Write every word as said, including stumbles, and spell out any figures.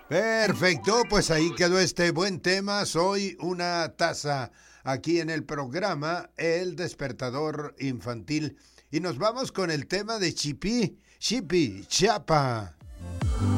Perfecto, pues ahí quedó este buen tema. Soy una taza aquí en el programa El Despertador Infantil. Y nos vamos con el tema de Chipí, Chipi, Chiapa.